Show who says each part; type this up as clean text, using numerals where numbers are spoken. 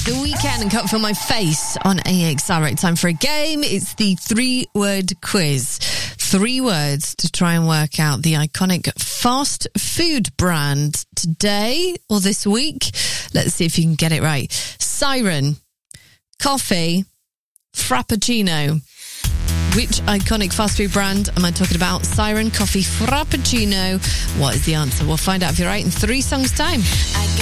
Speaker 1: The Weekend and Cut For My Face on AXR. Right, time for a game. It's the 3-word quiz. 3 words to try and work out the iconic fast food brand today or this week. Let's see if you can get it right. Siren, coffee, frappuccino. Which iconic fast food brand am I talking about? Siren, coffee, frappuccino. What is the answer? We'll find out if you're right in 3 songs' time.